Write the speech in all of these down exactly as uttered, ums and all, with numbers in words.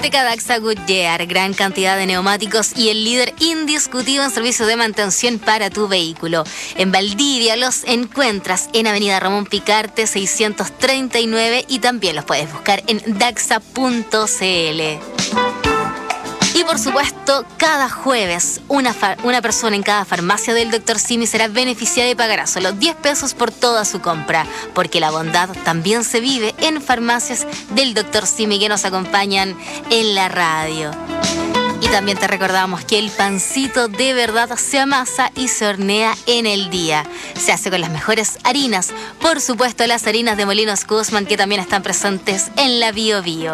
Autoteca Daxa Goodyear, gran cantidad de neumáticos y el líder indiscutido en servicio de mantención para tu vehículo. En Valdivia los encuentras en Avenida Ramón Picarte seiscientos treinta y nueve y también los puedes buscar en daxa punto cl. Y por supuesto, cada jueves una, fa- una persona en cada farmacia del doctor Simi será beneficiada y pagará solo diez pesos por toda su compra, porque la bondad también se vive en farmacias del doctor Simi que nos acompañan en la radio. Y también te recordamos que el pancito de verdad se amasa y se hornea en el día. Se hace con las mejores harinas, por supuesto las harinas de Molinos Guzmán que también están presentes en la Bio Bio.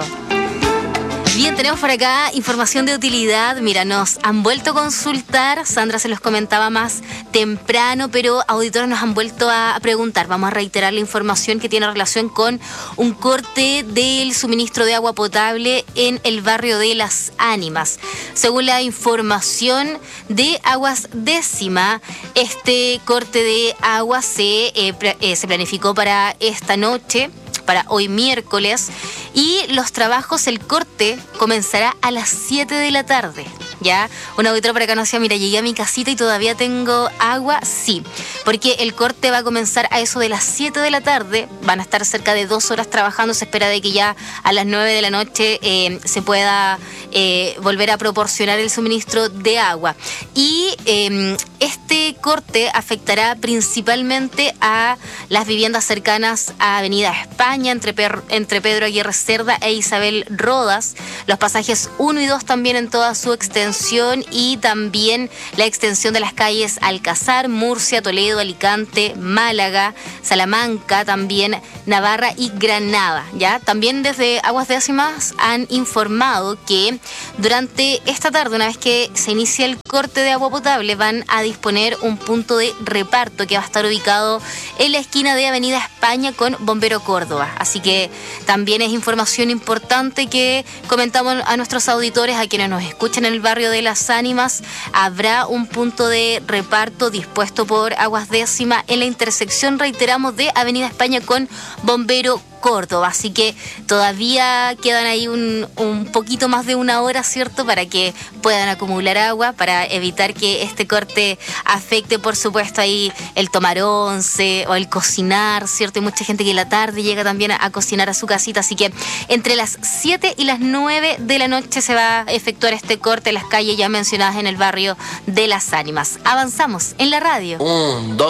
Bien, tenemos por acá información de utilidad. Mira, nos han vuelto a consultar. Sandra se los comentaba más temprano, pero auditores nos han vuelto a preguntar. Vamos a reiterar la información que tiene relación con un corte del suministro de agua potable en el barrio de Las Ánimas. Según la información de Aguas Décima, este corte de agua se, eh, eh, se planificó para esta noche, para hoy miércoles, y los trabajos, el corte comenzará a las siete de la tarde. ¿Ya? Un auditor por acá nos decía, mira, llegué a mi casita y todavía tengo agua. Sí, porque el corte va a comenzar a eso de las siete de la tarde, van a estar cerca de dos horas trabajando, se espera de que ya a las nueve de la noche eh, se pueda eh, volver a proporcionar el suministro de agua. Y eh, este corte afectará principalmente a las viviendas cercanas a Avenida España, entre, per- entre Pedro Aguirre Cerda e Isabel Rodas, los pasajes uno y dos también en toda su extensión, y también la extensión de las calles Alcázar, Murcia, Toledo, Alicante, Málaga, Salamanca, también Navarra y Granada. ¿Ya? También desde Aguas Décimas han informado que durante esta tarde, una vez que se inicia el corte de agua potable, van a disponer un punto de reparto que va a estar ubicado en la esquina de Avenida España con Bombero Córdoba. Así que también es información importante que comentamos a nuestros auditores, a quienes nos escuchan en el barrio de Las Ánimas. Habrá un punto de reparto dispuesto por Aguas Décima en la intersección, reiteramos, de Avenida España con Bombero Córdoba. Así que todavía quedan ahí un, un poquito más de una hora, ¿cierto?, para que puedan acumular agua, para evitar que este corte afecte, por supuesto, ahí el tomar once o el cocinar, ¿cierto? Hay mucha gente que en la tarde llega también a, a cocinar a su casita, así que entre las siete y las nueve de la noche se va a efectuar este corte en las calles ya mencionadas en el barrio de Las Ánimas. Avanzamos en la radio. Un, dos.